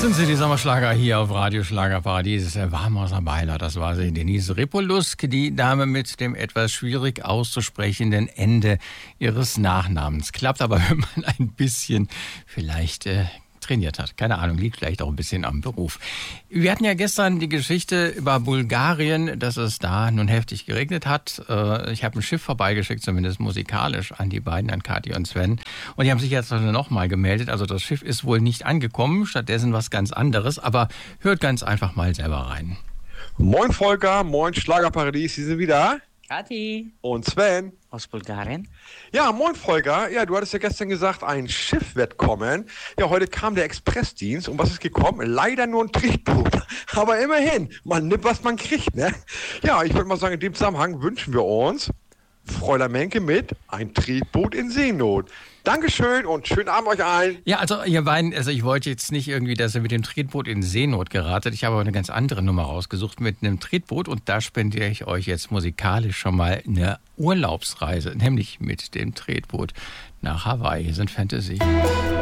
Sind sie die Sommerschlager hier auf Radio Schlagerparadies? Warmer Beiler, das war sie, Denise Ripolusk, die Dame mit dem etwas schwierig auszusprechenden Ende ihres Nachnamens. Klappt aber, wenn man ein bisschen vielleicht trainiert hat. Keine Ahnung, liegt vielleicht auch ein bisschen am Beruf. Wir hatten ja gestern die Geschichte über Bulgarien, dass es da nun heftig geregnet hat. Ich habe ein Schiff vorbeigeschickt, zumindest musikalisch, an die beiden, an Kathi und Sven. Und die haben sich jetzt nochmal gemeldet. Also das Schiff ist wohl nicht angekommen, stattdessen was ganz anderes. Aber hört ganz einfach mal selber rein. Moin Volker, moin Schlagerparadies, Sie sind wieder. Kathi. Und Sven. Aus Bulgarien. Ja, moin Volker. Ja, du hattest ja gestern gesagt, ein Schiff wird kommen. Ja, heute kam der Expressdienst. Und was ist gekommen? Leider nur ein Tretboot. Aber immerhin, man nimmt, was man kriegt, ne? Ja, ich würde mal sagen, in dem Zusammenhang wünschen wir uns, Fräulein Menke mit ein Tretboot in Seenot. Dankeschön und schönen Abend euch allen. Ja, also ihr beiden, ich wollte jetzt nicht irgendwie, dass ihr mit dem Tretboot in Seenot geratet. Ich habe aber eine ganz andere Nummer rausgesucht mit einem Tretboot und da spendiere ich euch jetzt musikalisch schon mal eine Urlaubsreise, nämlich mit dem Tretboot nach Hawaii. Hier sind Fantasy.